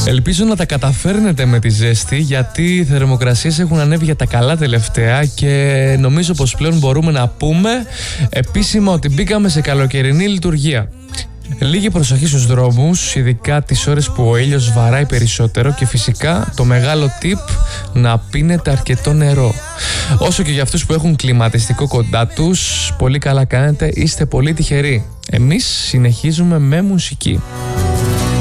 Ελπίζω να τα καταφέρνετε με τη ζέστη, γιατί οι θερμοκρασίες έχουν ανέβει για τα καλά τελευταία και νομίζω πως πλέον μπορούμε να πούμε επίσημα ότι μπήκαμε σε καλοκαιρινή λειτουργία. Λίγη προσοχή στους δρόμους, ειδικά τις ώρες που ο ήλιος βαράει περισσότερο, και φυσικά το μεγάλο tip, να πίνετε αρκετό νερό. Όσο και για αυτούς που έχουν κλιματιστικό κοντά τους, πολύ καλά κάνετε, είστε πολύ τυχεροί. Εμείς συνεχίζουμε με μουσική.